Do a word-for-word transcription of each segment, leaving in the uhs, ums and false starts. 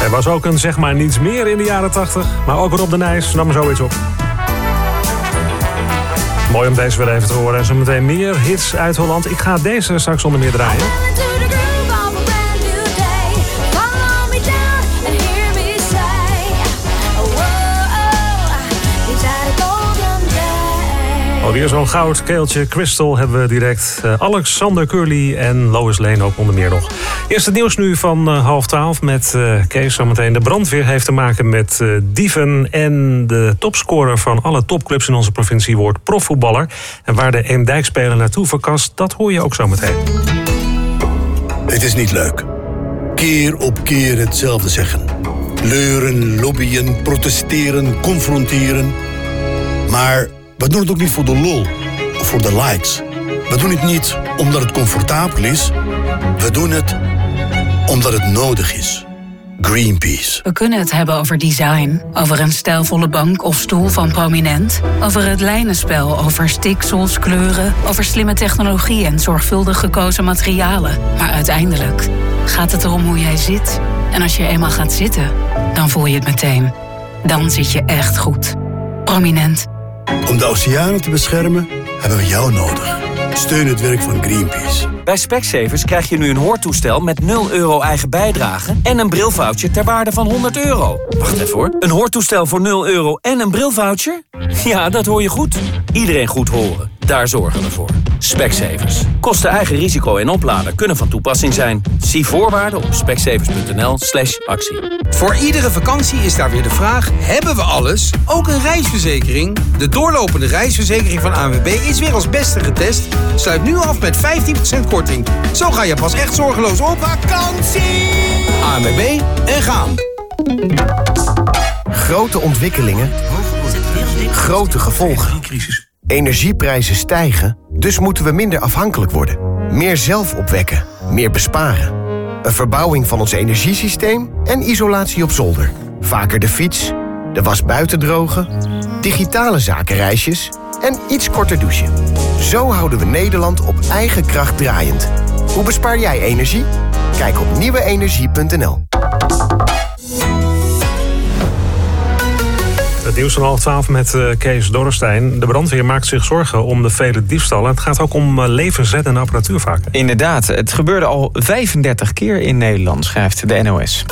Er was ook een zeg maar niets meer in de jaren tachtig. Maar ook Rob de Nijs nam er zoiets op. Mooi om deze weer even te horen. En zo meteen meer hits uit Holland. Ik ga deze straks onder meer draaien. Alweer zo'n goud keeltje. Crystal hebben we direct. Uh, Alexander Curly en Lois Lane ook onder meer nog. Eerst het nieuws nu van uh, half twaalf met uh, Kees zometeen. De brandweer heeft te maken met uh, dieven. En de topscorer van alle topclubs in onze provincie wordt profvoetballer. En waar de Eemdijk-speler naartoe verkast, dat hoor je ook zometeen. Het is niet leuk. Keer op keer hetzelfde zeggen. Leuren, lobbyen, protesteren, confronteren. Maar we doen het ook niet voor de lol of voor de likes. We doen het niet omdat het comfortabel is. We doen het omdat het nodig is. Greenpeace. We kunnen het hebben over design, over een stijlvolle bank of stoel van Prominent, over het lijnenspel, over stiksels, kleuren, over slimme technologie en zorgvuldig gekozen materialen. Maar uiteindelijk gaat het erom hoe jij zit. En als je eenmaal gaat zitten, dan voel je het meteen. Dan zit je echt goed. Prominent. Om de oceanen te beschermen, hebben we jou nodig. Steun het werk van Greenpeace. Bij Specsavers krijg je nu een hoortoestel met nul euro eigen bijdrage en een brilvoucher ter waarde van honderd euro. Wacht even hoor. Een hoortoestel voor nul euro en een brilvoucher? Ja, dat hoor je goed. Iedereen goed horen. Daar zorgen we voor. Specsavers. Kosten eigen risico en oplader kunnen van toepassing zijn. Zie voorwaarden op specsavers.nl slash actie. Voor iedere vakantie is daar weer de vraag: hebben we alles? Ook een reisverzekering? De doorlopende reisverzekering van A N W B is weer als beste getest. Sluit nu af met vijftien procent korting. Zo ga je pas echt zorgeloos op vakantie. A N W B en gaan. Grote ontwikkelingen. Grote gevolgen. Energieprijzen stijgen, dus moeten we minder afhankelijk worden. Meer zelf opwekken, meer besparen. Een verbouwing van ons energiesysteem en isolatie op zolder. Vaker de fiets, de was buiten drogen, digitale zakenreisjes en iets korter douchen. Zo houden we Nederland op eigen kracht draaiend. Hoe bespaar jij energie? Kijk op nieuwe energie punt n l. Het nieuws van half twaalf met uh, Kees Dorrestein. De brandweer maakt zich zorgen om de vele diefstallen. Het gaat ook om uh, levensreddende apparatuur vaak. Inderdaad, het gebeurde al vijfendertig keer in Nederland, schrijft de N O S.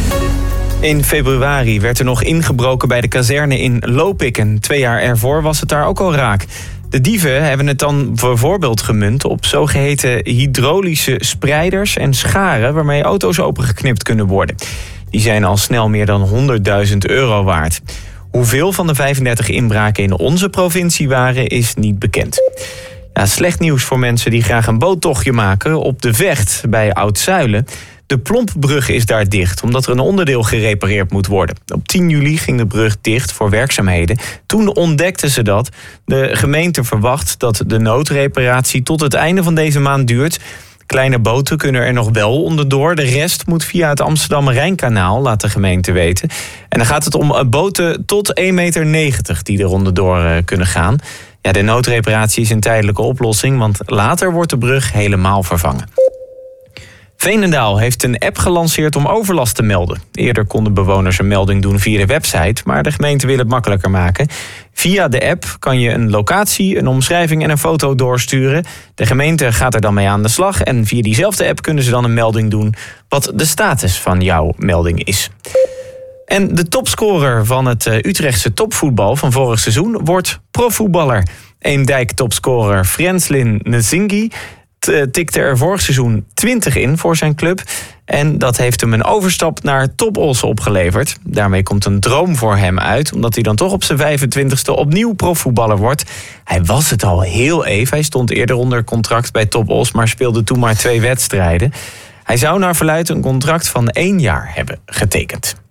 In februari werd er nog ingebroken bij de kazerne in Lopikken. Twee jaar ervoor was het daar ook al raak. De dieven hebben het dan bijvoorbeeld gemunt op zogeheten hydraulische spreiders en scharen waarmee auto's opengeknipt kunnen worden. Die zijn al snel meer dan honderdduizend euro waard. Hoeveel van de vijfendertig inbraken in onze provincie waren, is niet bekend. Ja, slecht nieuws voor mensen die graag een boottochtje maken op de Vecht bij Oud-Zuilen. De Plompbrug is daar dicht, omdat er een onderdeel gerepareerd moet worden. Op tien juli ging de brug dicht voor werkzaamheden. Toen ontdekten ze dat. De gemeente verwacht dat de noodreparatie tot het einde van deze maand duurt. Kleine boten kunnen er nog wel onderdoor. De rest moet via het Amsterdam-Rijnkanaal, laat de gemeente weten. En dan gaat het om boten tot één meter negentig die er onderdoor kunnen gaan. Ja, de noodreparatie is een tijdelijke oplossing, want later wordt de brug helemaal vervangen. Veenendaal heeft een app gelanceerd om overlast te melden. Eerder konden bewoners een melding doen via de website, maar de gemeente wil het makkelijker maken. Via de app kan je een locatie, een omschrijving en een foto doorsturen. De gemeente gaat er dan mee aan de slag en via diezelfde app kunnen ze dan een melding doen wat de status van jouw melding is. En de topscorer van het Utrechtse topvoetbal van vorig seizoen wordt profvoetballer. Eemdijk-topscorer Frenslin Nzingi tikte er vorig seizoen twintig in voor zijn club. En dat heeft hem een overstap naar Top Os opgeleverd. Daarmee komt een droom voor hem uit, omdat hij dan toch op zijn vijfentwintigste opnieuw profvoetballer wordt. Hij was het al heel even. Hij stond eerder onder contract bij Top Os, maar speelde toen maar twee wedstrijden. Hij zou naar verluidt een contract van één jaar hebben getekend.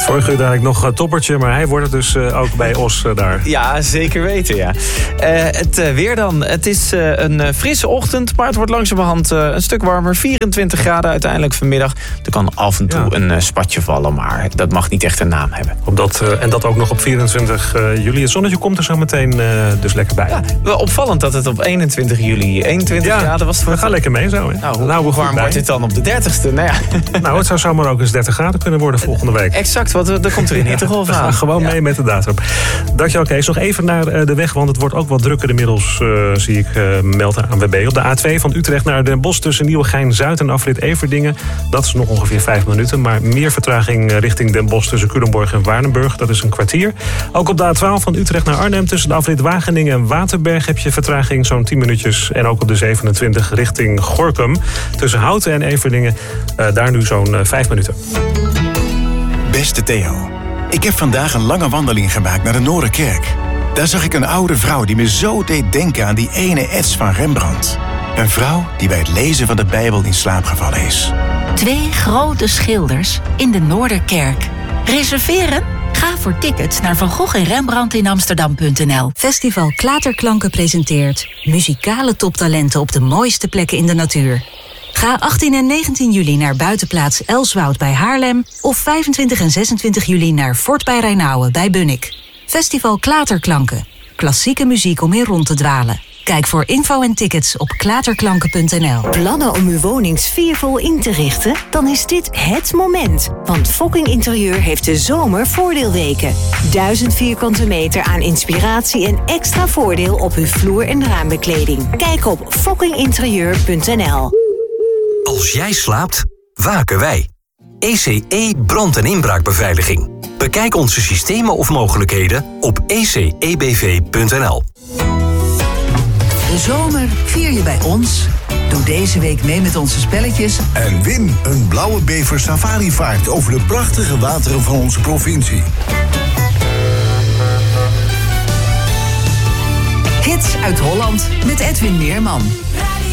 Vorige uur eigenlijk nog een toppertje, maar hij wordt het dus uh, ook bij Os uh, daar. Ja, zeker weten, ja. Uh, het uh, weer dan. Het is uh, een uh, frisse ochtend, maar het wordt langzamerhand uh, een stuk warmer. vierentwintig graden uiteindelijk vanmiddag. Er kan af en toe ja. een uh, spatje vallen, maar dat mag niet echt een naam hebben. Op dat, uh, en dat ook nog op vierentwintig juli. Het zonnetje komt er zo meteen uh, dus lekker bij. Ja, wel opvallend dat het op eenentwintig juli eenentwintig ja, graden was. We gaan lekker mee zo. Hè? Nou, hoe, nou, hoe warm wordt dit dan op de dertigste? Nou, ja. nou, het zou zomaar ook eens dertig graden kunnen worden volgende week. Exact, want er komt er in hittegolf aan. We gaan gewoon ja. mee met de datum. Dankjewel Kees. Nog even naar de weg, want het wordt ook wat drukker inmiddels, uh, zie ik uh, melden aan A N W B. Op de A twee van Utrecht naar Den Bosch tussen Nieuwegein-Zuid en afrit Everdingen. Dat is nog ongeveer vijf minuten, maar meer vertraging richting Den Bosch tussen Culemborg en Waardenburg. Dat is een kwartier. Ook op de A twaalf van Utrecht naar Arnhem tussen de afrit Wageningen en Waterberg heb je vertraging zo'n tien minuutjes. En ook op de zevenentwintig richting Gorinchem tussen Houten en Everdingen. Uh, daar nu zo'n uh, vijf minuten. Beste Theo, ik heb vandaag een lange wandeling gemaakt naar de Noorderkerk. Daar zag ik een oude vrouw die me zo deed denken aan die ene ets van Rembrandt. Een vrouw die bij het lezen van de Bijbel in slaap gevallen is. Twee grote schilders in de Noorderkerk. Reserveren? Ga voor tickets naar Van Gogh en Rembrandt in Amsterdam punt n l. Festival Klaterklanken presenteert muzikale toptalenten op de mooiste plekken in de natuur. Ga achttien en negentien juli naar buitenplaats Elswoud bij Haarlem of vijfentwintig en zesentwintig juli naar Fort bij Rijnauwen bij Bunnik. Festival Klaterklanken. Klassieke muziek om in rond te dwalen. Kijk voor info en tickets op klaterklanken punt n l. Plannen om uw woning sfeervol in te richten? Dan is dit het moment. Want Fokking Interieur heeft de zomer voordeelweken. Duizend vierkante meter aan inspiratie en extra voordeel op uw vloer- en raambekleding. Kijk op fokking interieur punt n l. Als jij slaapt, waken wij. E C E brand- en inbraakbeveiliging. Bekijk onze systemen of mogelijkheden op e c e b v punt n l. De zomer vier je bij ons. Doe deze week mee met onze spelletjes. En win een blauwe bever safarivaart over de prachtige wateren van onze provincie. Hits uit Holland met Edwin Meerman.